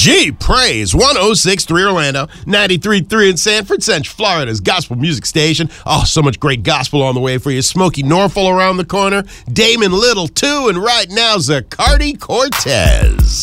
Gee, praise 106.3 Orlando, 93.3 in Sanford, Central Florida's gospel music station. Oh, so much great gospel on the way for you. Smokey Norfolk around the corner, Damon Little too, and right now Zacardi Cortez.